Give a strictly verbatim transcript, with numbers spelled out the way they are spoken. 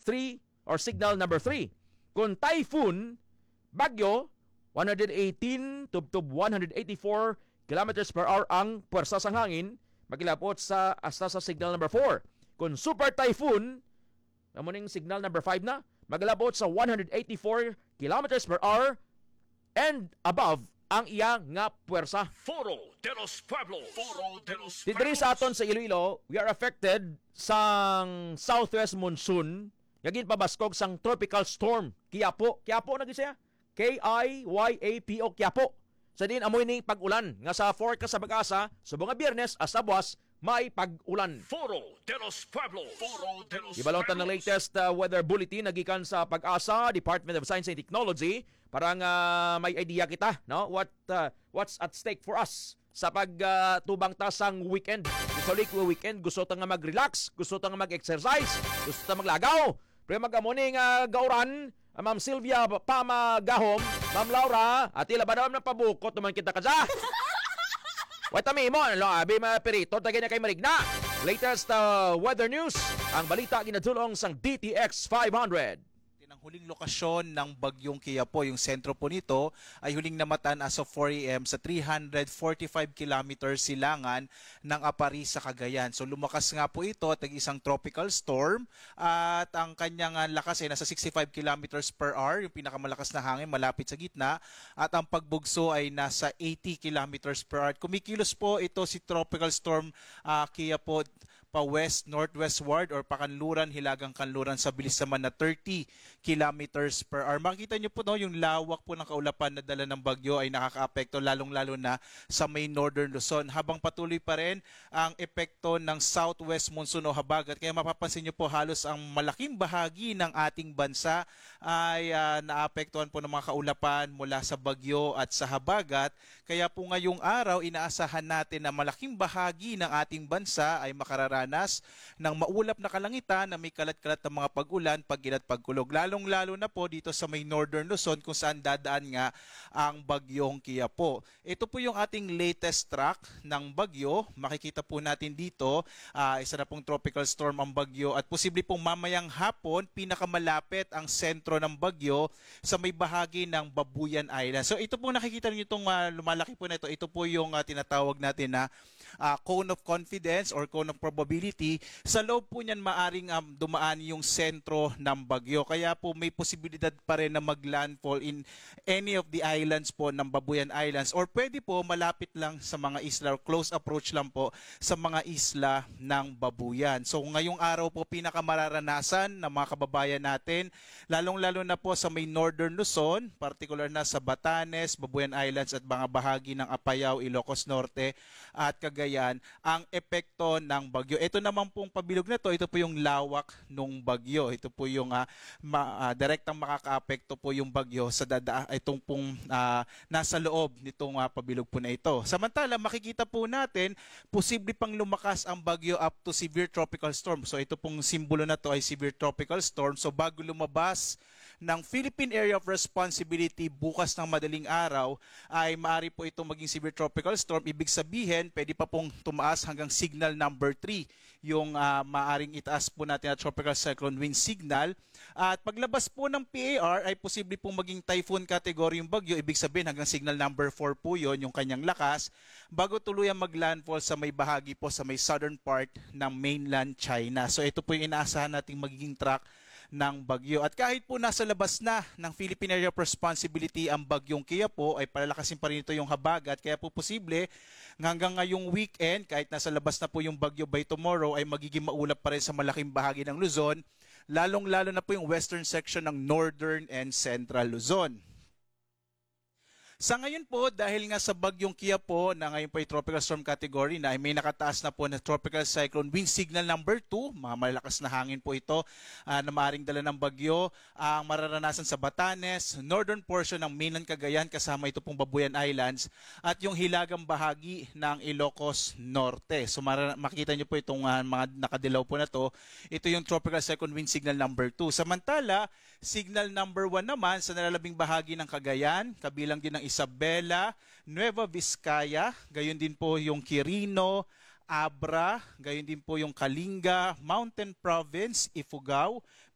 three or signal number three. Kung typhoon, bagyo, one hundred eighteen tubtob one hundred eighty-four kilometers per hour ang puwersa sang hangin, magilapot sa hasta sa signal number four. Kung super typhoon, namuning signal number five na, magilapot sa one hundred eighty-four kilometers per hour and above ang iya nga puwersa. Foro de los Pueblos. Foro de los Didiri sa aton sa Iloilo, we are affected sang southwest monsoon, yagin pabaskog sang tropical storm. Quiapo, Quiapo na gisaya. K I Y A P O, Quiapo. Sa din amoy ning pag-ulan nga sa forecast sa pag-asa, sa mga Biyernes hasta buwas may pag-ulan. Foro de los Pueblos. Foro de los Ibalontan ng latest uh, weather bulletin nagikan sa Pag-asa, Department of Science and Technology, para nga may idea kita, no? What uh, what's at stake for us sa pagtubang uh, ta sang weekend. Gusto lik weekend, gusto ta nga mag-relax, gusto ta nga mag-exercise, gusto ta maglagaw. Pero magamuning uh, gauran, uh, Ma'am Sylvia Pamagahom, Ma'am Laura, at ila ba naman pabukot naman kita ka sa? Wait tami mo, ano, abi mga perito, tagay na kay Marigna. Latest uh, weather news, ang balita ginadulong sang D T X five hundred. Ang huling lokasyon ng bagyong Quiapo, yung sentro po nito, ay huling namatan as of four a m sa three hundred forty-five kilometers silangan ng Apari sa Cagayan. So lumakas nga po ito at isang tropical storm at ang kanyang lakas ay nasa sixty-five kilometers per hour, yung pinakamalakas na hangin malapit sa gitna, at ang pagbugso ay nasa eighty kilometers per hour. Kumikilos po ito si tropical storm uh, Quiapo pa west, northwestward or pakanluran, hilagang kanluran sa bilis naman na thirty kilometers per hour. Makikita nyo po no, yung lawak po ng kaulapan na dala ng bagyo ay nakakaapekto lalong-lalo na sa may northern Luzon. Habang patuloy pa rin ang epekto ng southwest monsoon o habagat. Kaya mapapansin nyo po halos ang malaking bahagi ng ating bansa ay uh, naapektuhan po ng mga kaulapan mula sa bagyo at sa habagat. Kaya po ngayong araw inaasahan natin na malaking bahagi ng ating bansa ay makararanas ng maulap na kalangitan na may kalat-kalat ng mga pag-ulan, pag-inat, pagkulog. Lalong-lalo na po dito sa may northern Luzon kung saan dadaan nga ang bagyong Quiapo. Ito po yung ating latest track ng bagyo. Makikita po natin dito, uh, isa na pong tropical storm ang bagyo at posible pong mamayang hapon pinakamalapit ang sentro ng bagyo sa may bahagi ng Babuyan Island. So ito po nakikita niyo itong uh, lumalaki po na ito. Ito po yung uh, tinatawag natin na uh, cone of confidence or cone of probability. Sa loob po niyan maaring um, dumaan yung sentro ng bagyo. Kaya po may posibilidad pa rin na maglandfall in any of the islands po ng Babuyan Islands or pwede po malapit lang sa mga isla or close approach lang po sa mga isla ng Babuyan. So ngayong araw po pinakamararanasan ng mga kababayan natin, lalong-lalo na po sa may northern Luzon, particular na sa Batanes, Babuyan Islands at mga bahagi ng Apayao, Ilocos Norte at Cagayan, ang epekto ng bagyo. Ito naman pong pabilog na to, ito po yung lawak ng bagyo. Ito po yung uh, ma, uh, direktang makakaapekto po yung bagyo sa dada itong pong uh, nasa loob nitong uh, pabilog po na ito. Samantala, makikita po natin posible pang lumakas ang bagyo up to severe tropical storm. So ito pong simbolo na to ay severe tropical storm. So bago lumabas ng Philippine Area of Responsibility bukas ng madaling araw ay maaari po itong maging severe tropical storm. Ibig sabihin, pwede pa pong tumaas hanggang signal number three yung uh, maaring itaas po natin at tropical cyclone wind signal. At paglabas po ng P A R ay posible pong maging typhoon category yung bagyo. Ibig sabihin hanggang signal number four po yon yung kanyang lakas bago tuluyang maglandfall sa may bahagi po sa may southern part ng mainland China. So ito po yung inaasahan nating magiging track ng bagyo. At kahit po nasa labas na ng Philippine Area of Responsibility ang bagyong Quiapo, ay palalakasin pa rin ito yung habagat. Kaya po posible hanggang ngayong weekend, kahit nasa labas na po yung bagyo by tomorrow, ay magiging maulap pa rin sa malaking bahagi ng Luzon, lalong-lalo na po yung western section ng northern and central Luzon. Sa ngayon po, dahil nga sa bagyong Quiapo na ngayon po ay tropical storm category na ay may nakataas na po na tropical cyclone wind signal number two, mga malalakas na hangin po ito uh, na maaaring dala ng bagyo, ang uh, mararanasan sa Batanes, northern portion ng mainland Cagayan kasama ito pong Babuyan Islands at yung hilagang bahagi ng Ilocos Norte. So makikita nyo po itong uh, mga nakadilaw po na to, ito yung tropical cyclone wind signal number two. Samantala, signal number one naman sa nalalabing bahagi ng Cagayan, kabilang din ng Isabela, Nueva Vizcaya, gayon din po yung Quirino, Abra, gayon din po yung Kalinga, Mountain Province, Ifugao,